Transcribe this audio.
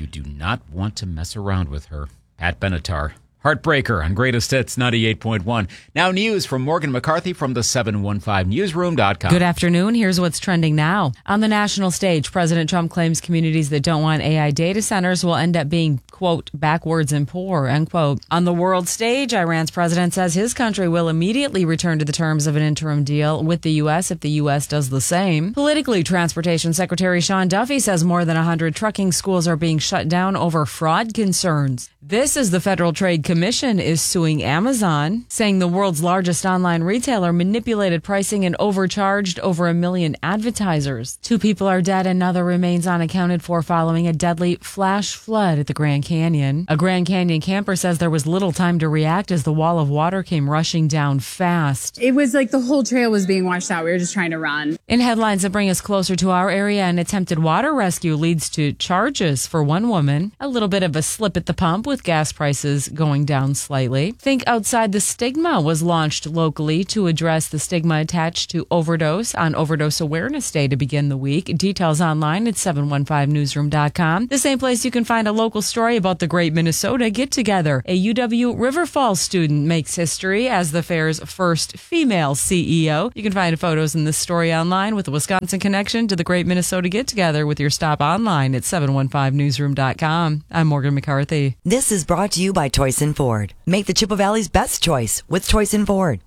You do not want to mess around with her. Pat Benatar. Heartbreaker on Greatest Hits 98.1. Now news from Morgan McCarthy from the 715newsroom.com. Good afternoon. Here's what's trending now. On the national stage, President Trump claims communities that don't want AI data centers will end up being, quote, backwards and poor, end quote. On the world stage, Iran's president says his country will immediately return to the terms of an interim deal with the U.S. if the U.S. does the same. Politically, Transportation Secretary Sean Duffy says more than 100 trucking schools are being shut down over fraud concerns. This is the Federal Trade Commission is suing Amazon, saying the world's largest online retailer manipulated pricing and overcharged over 1 million advertisers. 2 people are dead and another remains unaccounted for following a deadly flash flood at the Grand Canyon. A Grand Canyon camper says there was little time to react as the wall of water came rushing down fast. It was like the whole trail was being washed out. We were just trying to run. In headlines that bring us closer to our area, an attempted water rescue leads to charges for one woman. A little bit of a slip at the pump with gas prices going down slightly. Think Outside the Stigma was launched locally to address the stigma attached to overdose on Overdose Awareness Day to begin the week. Details online at 715newsroom.com. The same place you can find a local story about the Great Minnesota Get-Together. A UW River Falls student makes history as the fair's first female CEO. You can find photos in this story online with a Wisconsin connection to the Great Minnesota Get-Together with your stop online at 715newsroom.com. I'm Morgan McCarthy. This is brought to you by Toyson Ford. Make the Chippewa Valley's best choice with Toyson Ford.